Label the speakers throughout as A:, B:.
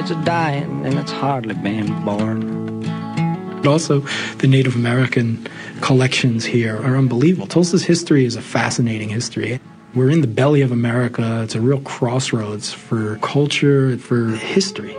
A: birds are dying and it's hardly been born.
B: But also, the Native American collections here are unbelievable. Tulsa's history is a fascinating history. We're in the belly of America. It's a real crossroads for culture, for history.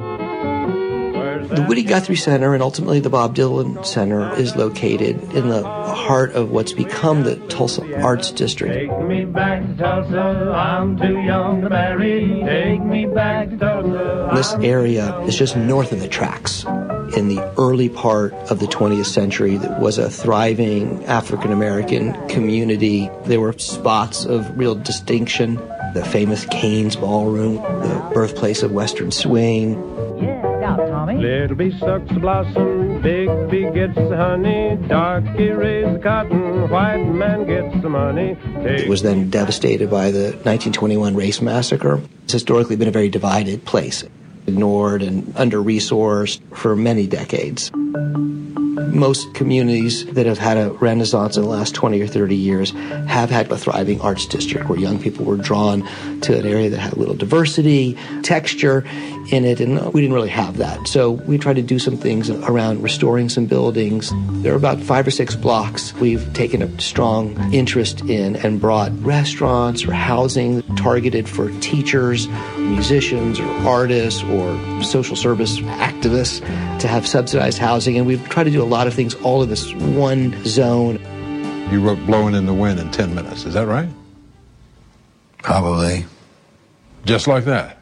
C: The Woody Guthrie Center and ultimately the Bob Dylan Center is located in the heart of what's become the Tulsa Arts District.
D: Take me back to Tulsa, I'm too young to marry. Take me back to Tulsa.
C: This area is just north of the tracks. In the early part of the 20th century, there was a thriving African-American community. There were spots of real distinction. The famous Cain's Ballroom, the birthplace of Western swing.
D: Little bee sucks the blossom, big bee gets the honey, darky raise the cotton, white man gets the money.
C: It was then devastated by the 1921 race massacre. It's historically been a very divided place, ignored and under-resourced for many decades. Most communities that have had a renaissance in the last 20 or 30 years have had a thriving arts district where young people were drawn to an area that had a little diversity, texture in it, and we didn't really have that. So we tried to do some things around restoring some buildings. There are about 5 or 6 blocks we've taken a strong interest in and brought restaurants or housing targeted for teachers, musicians, or artists, or social service activists to have subsidized housing, and we've tried to do a lot of things all in this one zone.
E: You wrote Blowing in the Wind in 10 minutes, is that right?
F: Probably.
E: Just like that?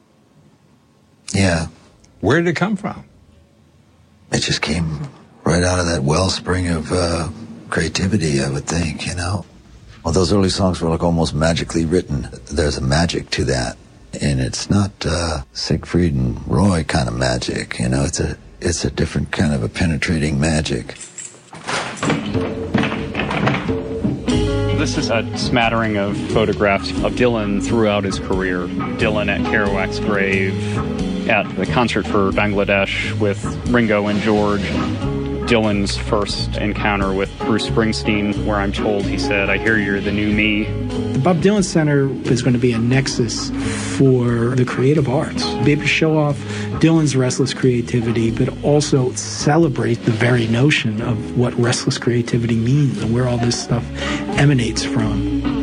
F: Yeah.
E: Where did it come from?
F: It just came right out of that wellspring of creativity, I would think, you know. Well, those early songs were like almost magically written. There's a magic to that. And it's not Siegfried and Roy kind of magic, you know. It's a different kind of a penetrating magic.
G: This is a smattering of photographs of Dylan throughout his career. Dylan at Kerouac's grave, at the concert for Bangladesh with Ringo and George. Dylan's first encounter with Bruce Springsteen, where I'm told he said, "I hear you're the new me."
B: The Bob Dylan Center is going to be a nexus for the creative arts. Be able to show off Dylan's restless creativity, but also celebrate the very notion of what restless creativity means and where all this stuff emanates from.